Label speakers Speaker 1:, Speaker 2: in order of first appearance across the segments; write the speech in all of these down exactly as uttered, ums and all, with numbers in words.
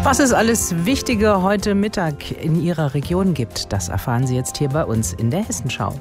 Speaker 1: Was es alles Wichtige heute Mittag in Ihrer Region gibt, das erfahren Sie jetzt hier bei uns in der Hessenschau.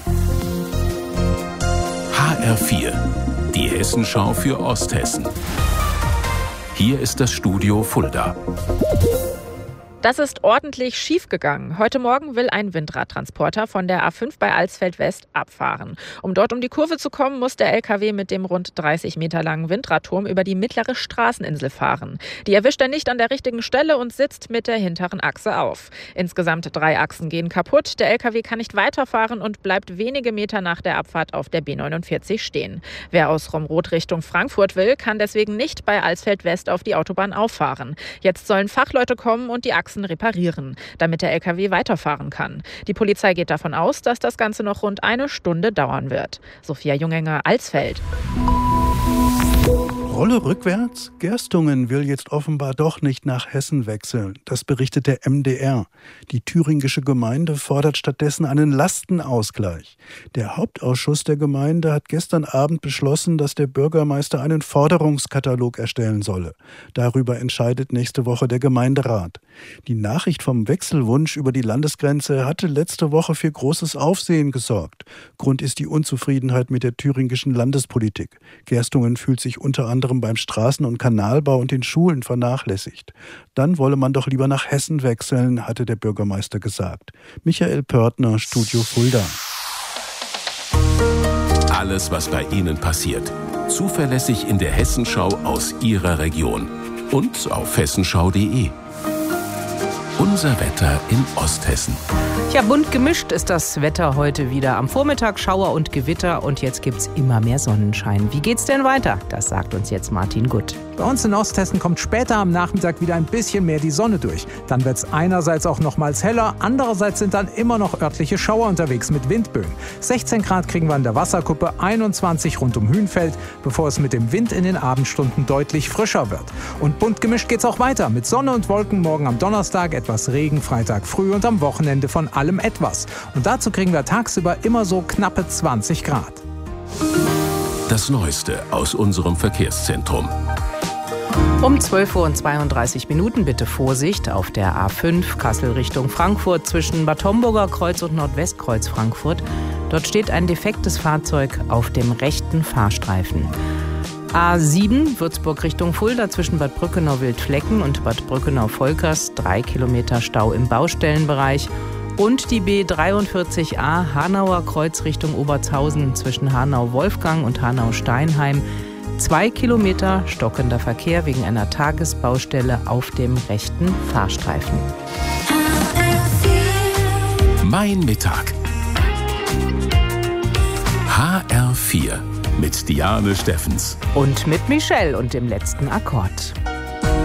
Speaker 2: H R vier, die Hessenschau für Osthessen. Hier ist das Studio Fulda.
Speaker 3: Das ist ordentlich schiefgegangen. Heute Morgen will ein Windradtransporter von der A fünf bei Alsfeld West abfahren. Um dort um die Kurve zu kommen, muss der L K W mit dem rund dreißig Meter langen Windradturm über die mittlere Straßeninsel fahren. Die erwischt er nicht an der richtigen Stelle und sitzt mit der hinteren Achse auf. Insgesamt drei Achsen gehen kaputt. Der L K W kann nicht weiterfahren und bleibt wenige Meter nach der Abfahrt auf der B neunundvierzig stehen. Wer aus Romrod Richtung Frankfurt will, kann deswegen nicht bei Alsfeld West auf die Autobahn auffahren. Jetzt sollen Fachleute kommen und die Achsen reparieren, damit der L K W weiterfahren kann. Die Polizei geht davon aus, dass das Ganze noch rund eine Stunde dauern wird. Sophia Jungenger, Alsfeld.
Speaker 4: Rolle rückwärts? Gerstungen will jetzt offenbar doch nicht nach Hessen wechseln. Das berichtet der M D R. Die thüringische Gemeinde fordert stattdessen einen Lastenausgleich. Der Hauptausschuss der Gemeinde hat gestern Abend beschlossen, dass der Bürgermeister einen Forderungskatalog erstellen solle. Darüber entscheidet nächste Woche der Gemeinderat. Die Nachricht vom Wechselwunsch über die Landesgrenze hatte letzte Woche für großes Aufsehen gesorgt. Grund ist die Unzufriedenheit mit der thüringischen Landespolitik. Gerstungen fühlt sich unter anderem beim Straßen- und Kanalbau und den Schulen vernachlässigt. Dann wolle man doch lieber nach Hessen wechseln, hatte der Bürgermeister gesagt. Michael Pörtner, Studio Fulda.
Speaker 2: Alles, was bei Ihnen passiert. Zuverlässig in der Hessenschau aus Ihrer Region. Und auf hessenschau punkt de. Unser Wetter in Osthessen.
Speaker 1: Ja, bunt gemischt ist das Wetter heute wieder. Am Vormittag Schauer und Gewitter und jetzt gibt's immer mehr Sonnenschein. Wie geht's denn weiter? Das sagt uns jetzt Martin Gutt.
Speaker 5: Bei uns in Osthessen kommt später am Nachmittag wieder ein bisschen mehr die Sonne durch. Dann wird's einerseits auch nochmals heller, andererseits sind dann immer noch örtliche Schauer unterwegs mit Windböen. sechzehn Grad kriegen wir an der Wasserkuppe, einundzwanzig rund um Hünfeld, bevor es mit dem Wind in den Abendstunden deutlich frischer wird. Und bunt gemischt geht's auch weiter mit Sonne und Wolken morgen am Donnerstag, etwas Regen Freitag früh und am Wochenende von allem etwas. Und dazu kriegen wir tagsüber immer so knappe zwanzig Grad.
Speaker 2: Das Neueste aus unserem Verkehrszentrum.
Speaker 1: Um zwölf Uhr und zweiunddreißig Minuten bitte Vorsicht auf der A fünf Kassel Richtung Frankfurt zwischen Bad Homburger Kreuz und Nordwestkreuz Frankfurt. Dort steht ein defektes Fahrzeug auf dem rechten Fahrstreifen. A sieben Würzburg Richtung Fulda zwischen Bad Brückenau-Wildflecken und Bad Brückenau-Volkers. Drei Kilometer Stau im Baustellenbereich. Und die B dreiundvierzig A Hanauer Kreuz Richtung Obertshausen zwischen Hanau-Wolfgang und Hanau-Steinheim. Zwei Kilometer stockender Verkehr wegen einer Tagesbaustelle auf dem rechten Fahrstreifen.
Speaker 2: Mein Mittag. H R vier mit Diane Steffens.
Speaker 1: Und mit Michelle und dem letzten Akkord.